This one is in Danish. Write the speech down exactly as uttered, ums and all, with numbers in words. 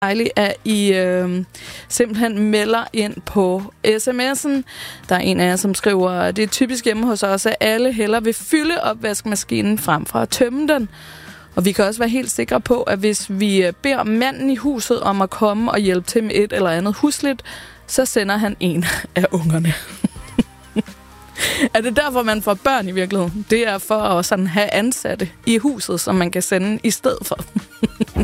dejligt, at I øh, simpelthen melder ind på sms'en. Der er en af jer, som skriver, det er typisk hjemme hos os, at alle hellere vil fylde opvaskemaskinen frem for at tømme den. Og vi kan også være helt sikre på, at hvis vi beder manden i huset om at komme og hjælpe til med et eller andet husligt, så sender han en af ungerne. Er det derfor, man får børn i virkeligheden? Det er for at sådan have ansatte i huset, som man kan sende i stedet for.